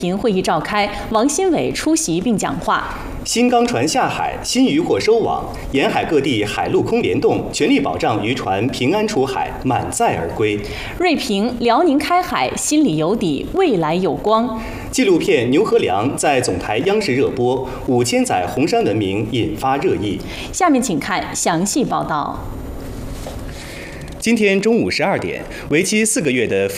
频会议召开，王新伟出席并讲话。 新钢船下海，新渔获收网，沿海各地海陆空联动，全力保障渔船平安出海，满载而归。 锐评：辽宁开海，心里有底，未来有光。 纪录片《牛和梁》在总台央视热播，5000载红山文明引发热议。 下面请看详细报道。 今天中午12点，为期4个月的